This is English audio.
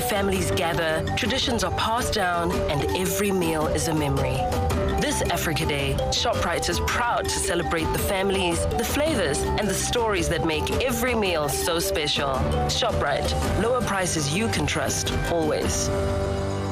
families gather, traditions are passed down, and every meal is a memory. This Africa Day, ShopRite is proud to celebrate the families, the flavors, and the stories that make every meal so special. ShopRite, lower prices you can trust, always.